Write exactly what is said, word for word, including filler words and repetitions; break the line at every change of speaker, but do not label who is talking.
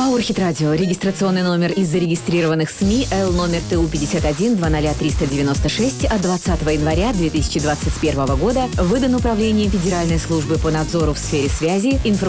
Powerhit Radio. Регистрационный номер из зарегистрированных СМИ Л номер Т У пятьдесят один двадцать триста девяносто шесть от двадцатого января две тысячи двадцать первого года выдан Управлением Федеральной службы по надзору в сфере связи, информационных